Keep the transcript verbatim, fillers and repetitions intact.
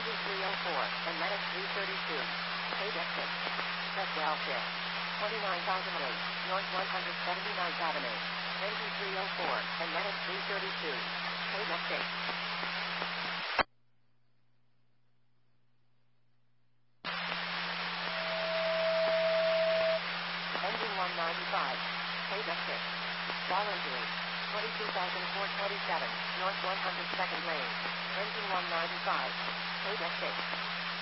Engine three oh four, and Medic three thirty-two. Paid exit. Bethel six. twenty-nine thousand eight, North one hundred seventy-ninth Avenue. Engine three oh four, and Medic three thirty-two. Paid exit. Engine one ninety-five. Paid exit. Ball injury. twenty-two thousand four hundred twenty-seven, North one hundred second Lane. Engine one ninety-five. Paid exit.